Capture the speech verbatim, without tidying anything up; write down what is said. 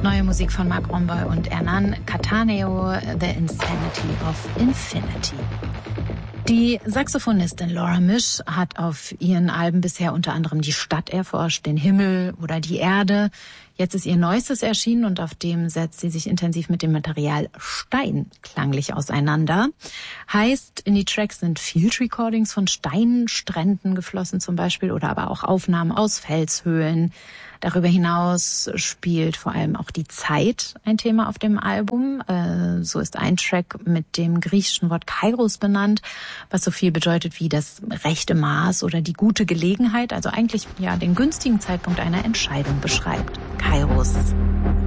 Neue Musik von Marc Romboy und Hernan Cattaneo, The Insanity of Infinity. Die Saxophonistin Laura Misch hat auf ihren Alben bisher unter anderem die Stadt erforscht, den Himmel oder die Erde. Jetzt ist ihr Neuestes erschienen und auf dem setzt sie sich intensiv mit dem Material Stein klanglich auseinander. Heißt, in die Tracks sind Field Recordings von Steinstränden geflossen zum Beispiel oder aber auch Aufnahmen aus Felshöhlen. Darüber hinaus spielt vor allem auch die Zeit ein Thema auf dem Album. Äh, so ist ein Track mit dem griechischen Wort Kairos benannt, was so viel bedeutet wie das rechte Maß oder die gute Gelegenheit, also eigentlich ja den günstigen Zeitpunkt einer Entscheidung beschreibt. Kairos.